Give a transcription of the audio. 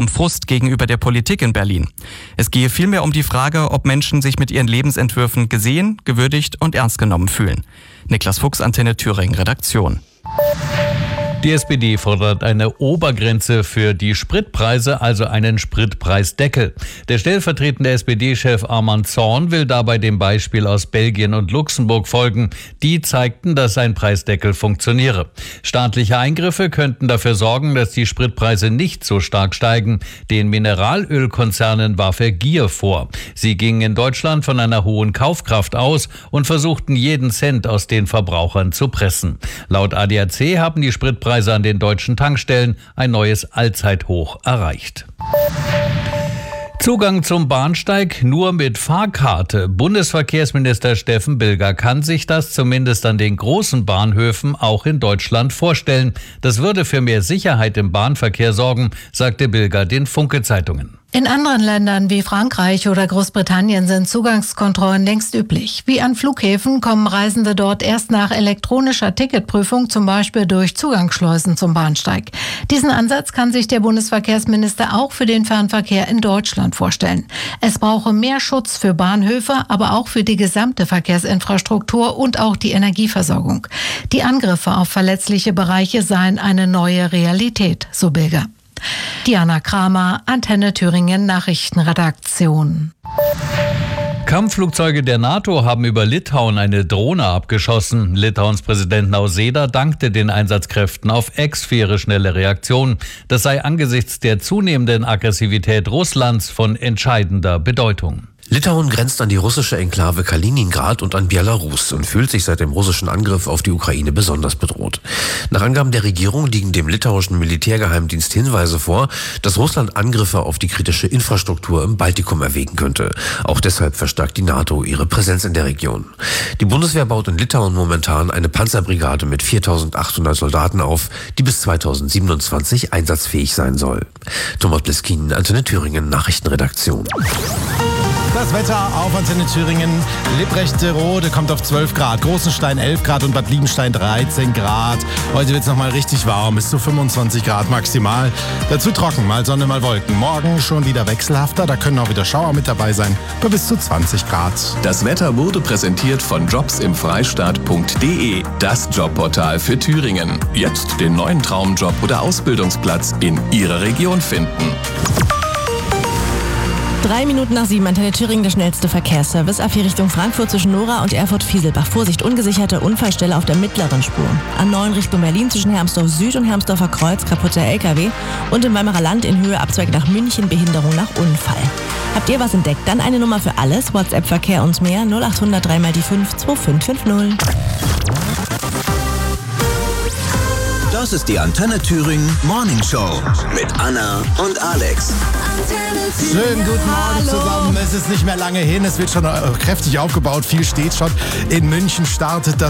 um Frust gegenüber der Politik in Berlin. Es gehe vielmehr um die Frage, ob Menschen sich mit ihren Lebensentwürfen gesehen, gewürdigt und ernst genommen fühlen. Niklas Fuchs, Antenne Thüringen, Redaktion. Die SPD fordert eine Obergrenze für die Spritpreise, also einen Spritpreisdeckel. Der stellvertretende SPD-Chef Armand Zorn will dabei dem Beispiel aus Belgien und Luxemburg folgen. Die zeigten, dass ein Preisdeckel funktioniere. Staatliche Eingriffe könnten dafür sorgen, dass die Spritpreise nicht so stark steigen. Den Mineralölkonzernen warf er Gier vor. Sie gingen in Deutschland von einer hohen Kaufkraft aus und versuchten jeden Cent aus den Verbrauchern zu pressen. Laut ADAC haben die Spritpreise an den deutschen Tankstellen ein neues Allzeithoch erreicht. Zugang zum Bahnsteig nur mit Fahrkarte. Bundesverkehrsminister Steffen Bilger kann sich das zumindest an den großen Bahnhöfen auch in Deutschland vorstellen. Das würde für mehr Sicherheit im Bahnverkehr sorgen, sagte Bilger den Funke-Zeitungen. In anderen Ländern wie Frankreich oder Großbritannien sind Zugangskontrollen längst üblich. Wie an Flughäfen kommen Reisende dort erst nach elektronischer Ticketprüfung, zum Beispiel durch Zugangsschleusen zum Bahnsteig. Diesen Ansatz kann sich der Bundesverkehrsminister auch für den Fernverkehr in Deutschland vorstellen. Es brauche mehr Schutz für Bahnhöfe, aber auch für die gesamte Verkehrsinfrastruktur und auch die Energieversorgung. Die Angriffe auf verletzliche Bereiche seien eine neue Realität, so Bilger. Diana Kramer, Antenne Thüringen Nachrichtenredaktion. Kampfflugzeuge der NATO haben über Litauen eine Drohne abgeschossen. Litauens Präsident Nausėda dankte den Einsatzkräften auf X für ihre schnelle Reaktion. Das sei angesichts der zunehmenden Aggressivität Russlands von entscheidender Bedeutung. Litauen grenzt an die russische Enklave Kaliningrad und an Belarus und fühlt sich seit dem russischen Angriff auf die Ukraine besonders bedroht. Nach Angaben der Regierung liegen dem litauischen Militärgeheimdienst Hinweise vor, dass Russland Angriffe auf die kritische Infrastruktur im Baltikum erwägen könnte. Auch deshalb verstärkt die NATO ihre Präsenz in der Region. Die Bundeswehr baut in Litauen momentan eine Panzerbrigade mit 4.800 Soldaten auf, die bis 2027 einsatzfähig sein soll. Thomas Bliskin, Antenne Thüringen, Nachrichtenredaktion. Das Wetter auf Antenne Thüringen. Liebrechte-Rode kommt auf 12 Grad, Großenstein 11 Grad und Bad Liebenstein 13 Grad. Heute wird es nochmal richtig warm, bis zu 25 Grad maximal. Dazu trocken, mal Sonne, mal Wolken. Morgen schon wieder wechselhafter, da können auch wieder Schauer mit dabei sein, bei bis zu 20 Grad. Das Wetter wurde präsentiert von jobsimfreistaat.de, das Jobportal für Thüringen. Jetzt den neuen Traumjob oder Ausbildungsplatz in Ihrer Region finden. 3 Minuten nach 7, Antenne Thüringen, der schnellste Verkehrsservice. A4 Richtung Frankfurt zwischen Nora und Erfurt-Fieselbach. Vorsicht, ungesicherte Unfallstelle auf der mittleren Spur. A9 Richtung Berlin zwischen Hermsdorf Süd und Hermsdorfer Kreuz, kaputter LKW. Und im Weimarer Land in Höhe Abzweig nach München, Behinderung nach Unfall. Habt ihr was entdeckt? Dann eine Nummer für alles. WhatsApp-Verkehr und mehr 0800 3 mal die 5 2550. Das ist die Antenne Thüringen Morning Show mit Anna und Alex. Schönen guten Morgen zusammen. Es ist nicht mehr lange hin. Es wird schon kräftig aufgebaut. Viel steht schon. In München startet das